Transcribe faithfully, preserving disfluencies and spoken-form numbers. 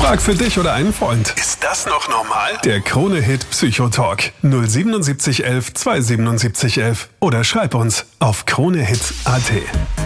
Frag für dich oder einen Freund. Ist das noch normal? Der Krone-Hit Psychotalk. null siebenundsiebzig elf zwei siebenundsiebzig elf oder schreib uns auf kronehit punkt at.